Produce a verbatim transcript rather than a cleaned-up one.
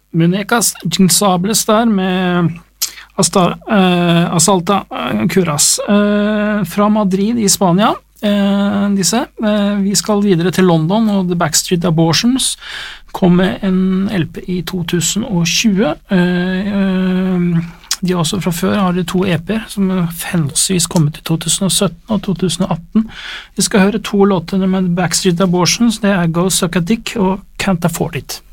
Muñecas Incansables der med Asta, eh, Asalta eh, Curas eh, fra Madrid i Spania. Eh, disse. Eh, vi skal videre til London, og The Backstreet Abortions kom med en L P i to tusen og tjue. Eh, eh, de også fra før har de to E P-er som henholdsvis kommet i to tusen og sytten og to tusen og atten. Vi skal høre to låter med The Backstreet Abortions, det er Go Suck a Dick og Can't Afford It.